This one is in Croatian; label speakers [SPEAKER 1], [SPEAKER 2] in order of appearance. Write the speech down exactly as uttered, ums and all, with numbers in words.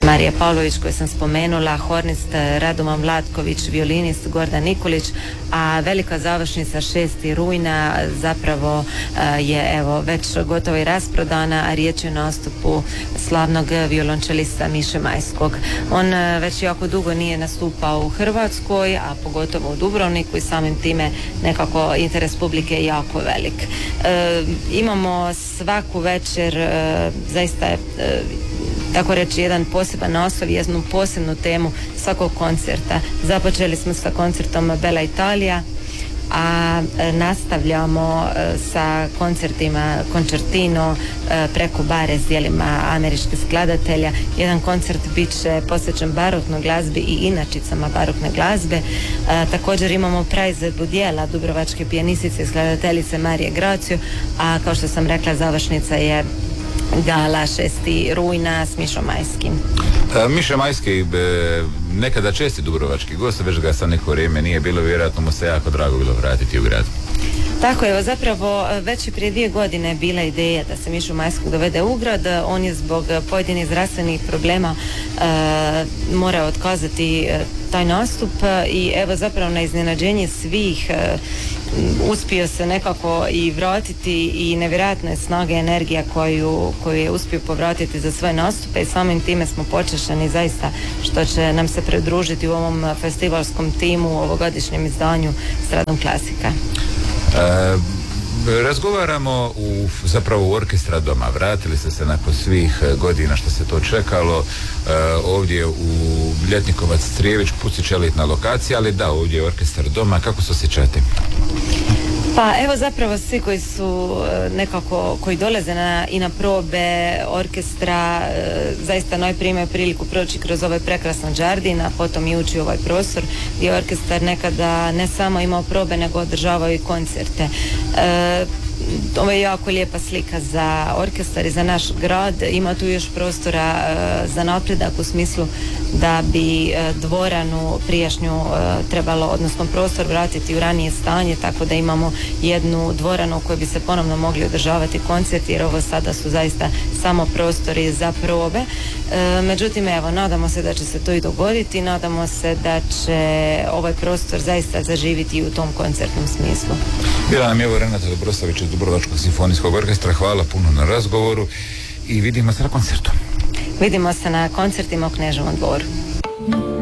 [SPEAKER 1] Marija Pavlović koju sam spomenula, hornist Radovan Vlatković, violinist Gordan Nikolić, a velika završnica šestog rujna zapravo je evo već gotovo i rasprodana, a riječ je o nastupu slavnog violončelista Miše Majskog. On već jako dugo nije nastupao u Hrvatskoj, a pogotovo u Dubrovniku, i samim time nekako interes publike je jako velik. E, imamo svaku večer e, zaista e, tako reći jedan poseban naslov, jednu posebnu temu svakog koncerta. Započeli smo sa koncertom Bella Italia, a nastavljamo sa koncertima Concertino preko bare s dijelima američkih skladatelja. Jedan koncert bit će posvećen baroknoj glazbi i inačicama barokne glazbe. A, također imamo praizvedbu dijela dubrovačke pijanistice i skladateljice Marije Gracio, a kao što sam rekla, završnica je gala šestog rujna s Mišom Majskim.
[SPEAKER 2] E, Miša Majski, be, nekada česti dubrovački gost, već ga sad neko vrijeme nije bilo, vjerojatno mu se jako drago bilo vratiti u grad.
[SPEAKER 1] Tako je, zapravo već i prije dvije godine bila ideja da se Mišu Majskog dovede u grad. On je zbog pojedinih zdravstvenih problema e, morao otkazati e, taj nastup i evo zapravo na iznenađenje svih e, uspio se nekako i vratiti i nevjerojatne snage, energija koju, koju je uspio povratiti za svoje nastupe, i samim time smo počešeni zaista što će nam se pridružiti u ovom festivalskom timu u ovogodišnjem izdanju Stradom klasika.
[SPEAKER 2] E, razgovaramo u, zapravo u Orkestra doma. Vratili ste se nakon svih godina što se to čekalo, e, ovdje u Ljetnikovac Crijević, Pucić elitna lokacija, ali da, ovdje je Orkestar doma. Kako se osjećate?
[SPEAKER 1] Pa evo zapravo svi koji su nekako, koji dolaze na, i na probe orkestra, e, zaista najprije imaju priliku proći kroz ovaj prekrasan džardin, a potom i ući u ovaj prostor gdje orkestar nekada ne samo imao probe, nego održavao i koncerte. E, Ovo je jako lijepa slika za orkestar i za naš grad. Ima tu još prostora e, za napredak, u smislu da bi e, dvoranu prijašnju e, trebalo, odnosno prostor vratiti u ranije stanje, tako da imamo jednu dvoranu u kojoj bi se ponovno mogli održavati koncerti, jer ovo sada su zaista samo prostori za probe. E, međutim, evo, nadamo se da će se to i dogoditi, nadamo se da će ovaj prostor zaista zaživiti i u tom koncertnom smislu.
[SPEAKER 2] Bila nam je evo Renata Dobrosavić iz Dubrovačkog simfonijskog orkestra. Hvala puno na razgovoru i vidimo se na koncertu.
[SPEAKER 1] Vidimo se na koncertima u Kneževom dvoru.